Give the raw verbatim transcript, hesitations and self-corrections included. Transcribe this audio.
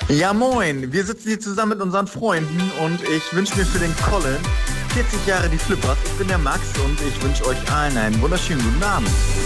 Ja, moin. Wir sitzen hier zusammen mit unseren Freunden und ich wünsche mir für den Colin vierzig Jahre die Flippers. Ich bin der Max und ich wünsche euch allen einen wunderschönen guten Abend.